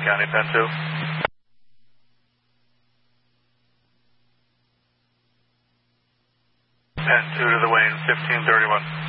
County, Pen 2. Pen 2 to the Wayne, 1531.